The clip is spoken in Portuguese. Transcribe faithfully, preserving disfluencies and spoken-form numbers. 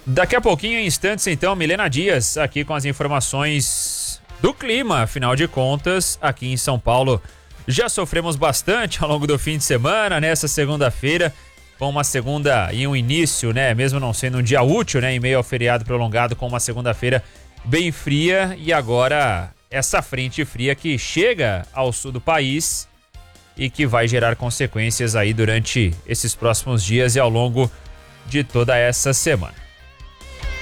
Daqui a pouquinho, em instantes, então, Milena Dias aqui com as informações do clima. Afinal de contas, aqui em São Paulo já sofremos bastante ao longo do fim de semana, nessa segunda-feira, com uma segunda e um início, né, mesmo não sendo um dia útil, né, em meio ao feriado prolongado, com uma segunda-feira bem fria, e agora essa frente fria que chega ao sul do país e que vai gerar consequências aí durante esses próximos dias e ao longo de toda essa semana.